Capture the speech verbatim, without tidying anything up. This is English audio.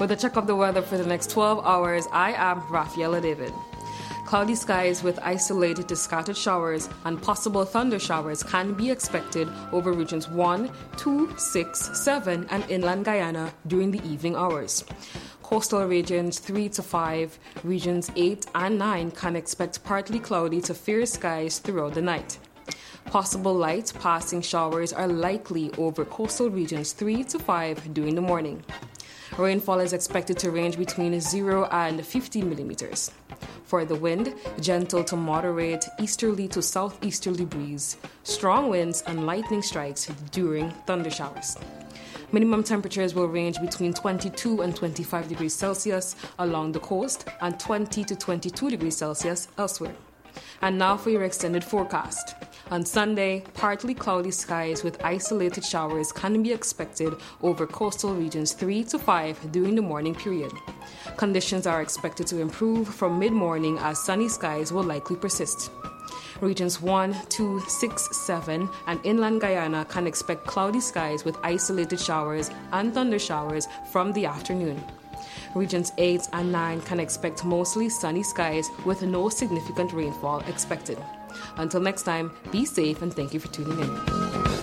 With a check of the weather for the next twelve hours, I am Rafaela David. Cloudy skies with isolated to scattered showers and possible thunder showers can be expected over regions one, two, six, seven, and inland Guyana during the evening hours. Coastal regions three to five, regions eight and nine can expect partly cloudy to fair skies throughout the night. Possible light passing showers are likely over coastal regions three to five during the morning. Rainfall is expected to range between zero and fifty millimeters. For the wind, gentle to moderate easterly to southeasterly breeze, strong winds and lightning strikes during thunder showers. Minimum temperatures will range between twenty-two and twenty-five degrees Celsius along the coast and twenty to twenty-two degrees Celsius elsewhere. And now for your extended forecast. On Sunday, partly cloudy skies with isolated showers can be expected over coastal regions three to five during the morning period. Conditions are expected to improve from mid-morning as sunny skies will likely persist. Regions one, two, six, seven, and inland Guyana can expect cloudy skies with isolated showers and thunder showers from the afternoon. Regions eight and nine can expect mostly sunny skies with no significant rainfall expected. Until next time, be safe and thank you for tuning in.